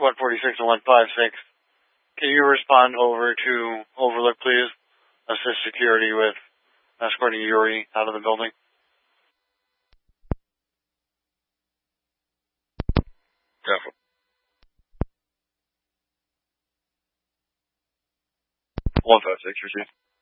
146 and 156. Can you respond over to Overlook, please? Assist security with escorting Yuri out of the building. Definitely. 156, received.